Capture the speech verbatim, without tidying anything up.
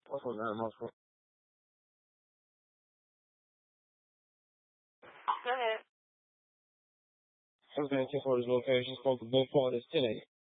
What's on that muscle? Go ahead. Seven ten for his location. Spoke to both parties today.